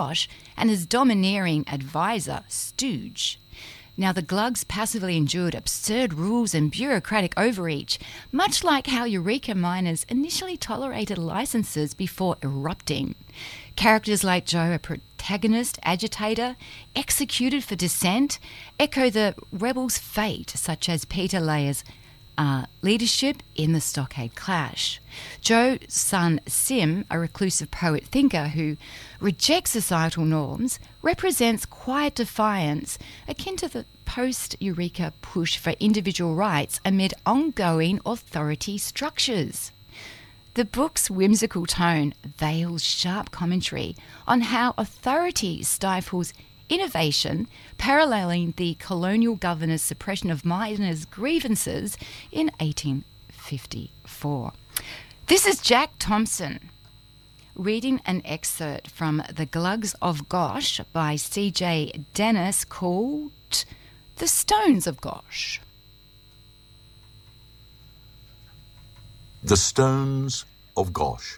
Gosh, and his domineering advisor, Stooge. Now, the Glugs passively endured absurd rules and bureaucratic overreach, much like how Eureka miners initially tolerated licenses before erupting. Characters like Joe, a protagonist, agitator, executed for dissent, echo the rebels' fate, such as Peter Layer's leadership in the Stockade Clash. Joe's son Sim, a reclusive poet-thinker who rejects societal norms, represents quiet defiance akin to the post-Eureka push for individual rights amid ongoing authority structures. The book's whimsical tone veils sharp commentary on how authority stifles innovation, paralleling the colonial governor's suppression of miners' grievances in 1854. This is Jack Thompson reading an excerpt from The Glugs of Gosh by C.J. Dennis called The Stones of Gosh. The Stones of Gosh.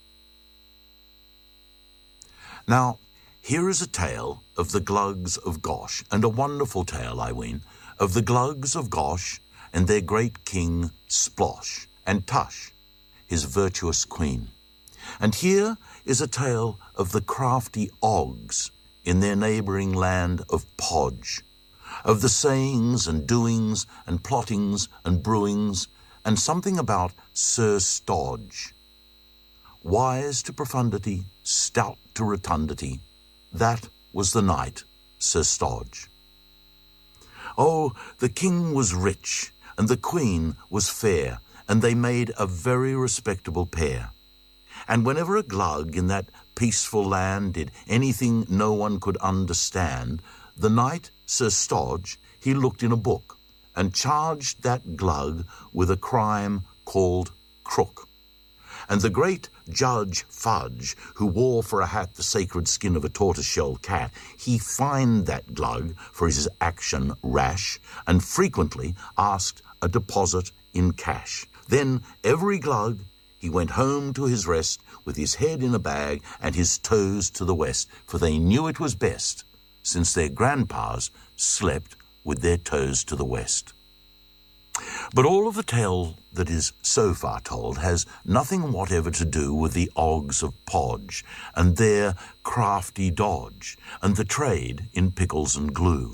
Now, here is a tale of the Glugs of Gosh, and a wonderful tale, I ween, of the Glugs of Gosh and their great king Splosh, and Tush, his virtuous queen. And here is a tale of the crafty Oggs in their neighbouring land of Podge, of the sayings and doings and plottings and brewings, and something about Sir Stodge. Wise to profundity, stout to rotundity, that was the knight, Sir Stodge. Oh, the king was rich, and the queen was fair, and they made a very respectable pair. And whenever a glug in that peaceful land did anything no one could understand, the knight, Sir Stodge, he looked in a book, and charged that glug with a crime called crook. And the great Judge Fudge, who wore for a hat the sacred skin of a tortoise-shell cat, he fined that glug for his action rash, and frequently asked a deposit in cash. Then every glug he went home to his rest, with his head in a bag and his toes to the west, for they knew it was best, since their grandpas slept with their toes to the west. But all of the tale that is so far told has nothing whatever to do with the Oggs of Podge and their crafty dodge and the trade in pickles and glue.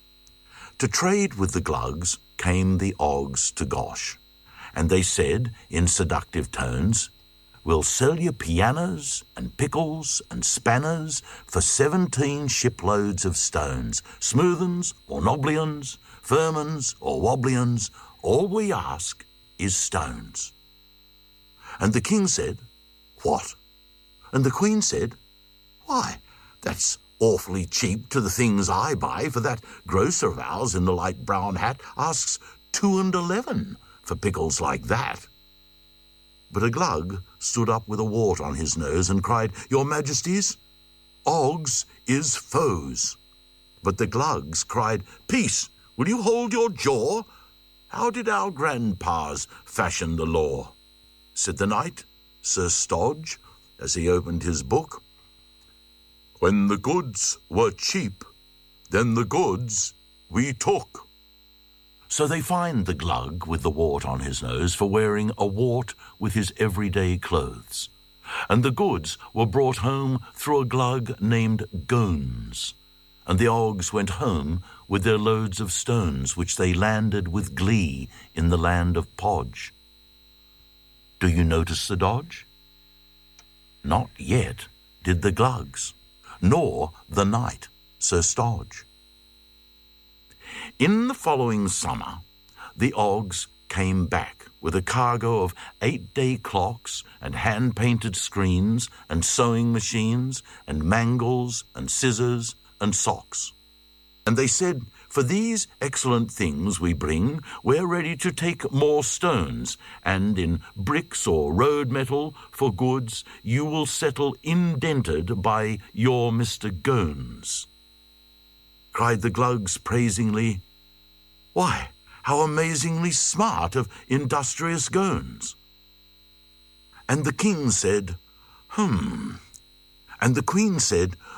To trade with the Glugs came the Oggs to Gosh, and they said in seductive tones, "We'll sell you pianos and pickles and spanners for 17 shiploads of stones, smooth uns or knobbly uns, firm uns or wobbly uns, all we ask is stones." And the king said, "What?" And the queen said, "Why, that's awfully cheap to the things I buy, for that grocer of ours in the light brown hat asks 2 and 11 for pickles like that." But a glug stood up with a wart on his nose and cried, "Your Majesties, Oggs is foes." But the Glugs cried, "Peace, will you hold your jaw? How did our grandpas fashion the law?" Said the knight, Sir Stodge, as he opened his book, "When the goods were cheap, then the goods we took." So they fined the glug with the wart on his nose for wearing a wart with his everyday clothes. And the goods were brought home through a glug named Gones. And the Oggs went home with their loads of stones, which they landed with glee in the land of Podge. Do you notice the dodge? Not yet did the Glugs, nor the knight, Sir Stodge. In the following summer, the Oggs came back with a cargo of 8-day clocks and hand-painted screens and sewing machines and mangles and scissors and socks. And they said, "For these excellent things we bring, we're ready to take more stones, and in bricks or road metal for goods you will settle indented by your Mr. Gones." Cried the Glugs praisingly, "Why, how amazingly smart of industrious Gones." And the king said, "And the queen said,